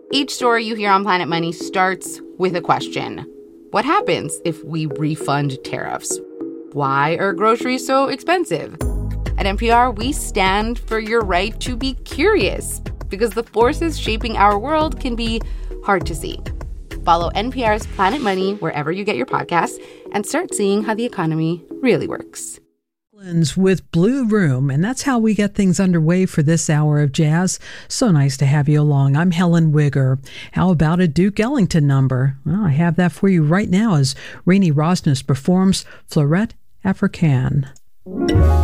Each story you hear on Planet Money starts with a question. What happens if we refund tariffs? Why are groceries so expensive? At NPR, we stand for your right to be curious because the forces shaping our world can be hard to see. Follow NPR's Planet Money wherever you get your podcasts and start seeing how the economy really works. With Blue Room, and that's how we get things underway for this hour of jazz. So nice to have you along. I'm Helen Wigger. How about a Duke Ellington number? Well, I have that for you right now as Rainey Rosnes performs Fleurette Africaine.